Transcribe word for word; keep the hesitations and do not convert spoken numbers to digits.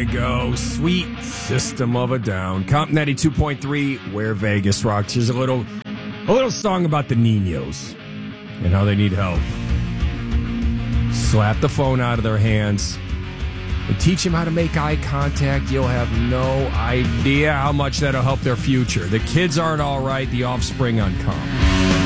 you go. Sweet System of a Down. Comp ninety-two point three, where Vegas rocks. Here's a little, a little song about the Ninos and how they need help. Slap the phone out of their hands and teach them how to make eye contact. You'll have no idea how much that'll help their future. The kids aren't all right. The offspring on comp.